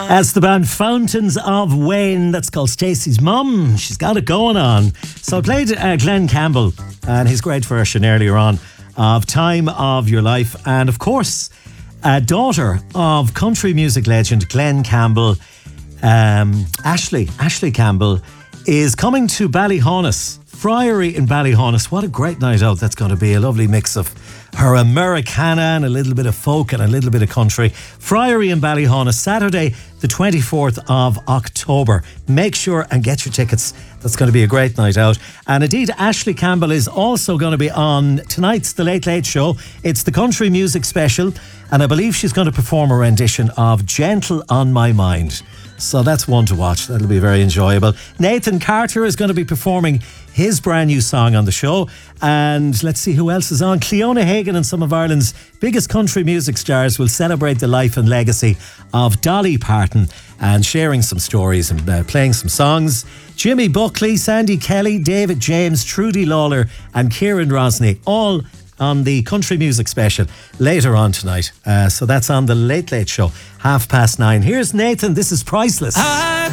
That's the band Fountains of Wayne. That's called Stacey's Mum. She's got it going on. So I played Glenn Campbell and his great version earlier on of Time of Your Life. And of course, a daughter of country music legend Glenn Campbell, Ashley Campbell, is coming to Ballyhaunis, Friary in Ballyhaunis. What a great night out that's going to be. A lovely mix of her Americana and a little bit of folk and a little bit of country. Friary in Ballyhaunis, Saturday the 24th of October. Make sure and get your tickets. That's going to be a great night out. And indeed, Ashley Campbell is also going to be on tonight's The Late Late Show. It's the country music special, and I believe she's going to perform a rendition of Gentle on My Mind. So that's one to watch. That'll be very enjoyable. Nathan Carter is going to be performing his brand new song on the show. And let's see who else is on. Cleona Hagan and some of Ireland's biggest country music stars will celebrate the life and legacy of Dolly Parton and sharing some stories and playing some songs. Jimmy Buckley, Sandy Kelly, David James, Trudy Lawler and Kieran Rosny, all on the country music special later on tonight. So that's on The Late Late Show, 9:30. Here's Nathan. This is Priceless.